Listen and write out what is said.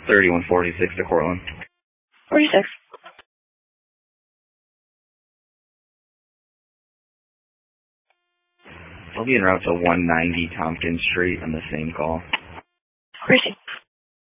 3146 to Cortland. 46. I'll be en route to 190 Tompkins Street on the same call. Chrissy.